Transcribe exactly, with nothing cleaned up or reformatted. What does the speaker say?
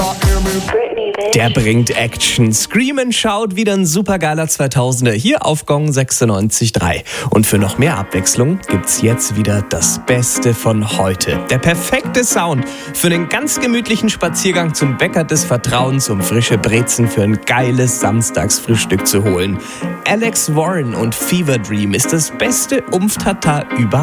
Der bringt Action. Screamin' schaut wieder ein supergeiler zweitausender hier auf Gong sechsundneunzig Komma drei. Und für noch mehr Abwechslung gibt's jetzt wieder das Beste von heute. Der perfekte Sound für einen ganz gemütlichen Spaziergang zum Bäcker des Vertrauens, um frische Brezen für ein geiles Samstagsfrühstück zu holen. Alex Warren und Fever Dream ist das beste Umf-Tata überhaupt.